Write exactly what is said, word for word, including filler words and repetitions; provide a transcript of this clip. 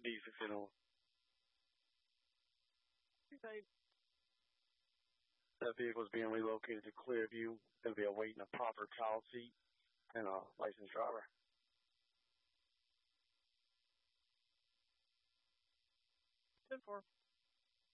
D fifteen. That vehicle is being relocated to Clearview. They'll be awaiting a proper child seat and a licensed driver. ten four.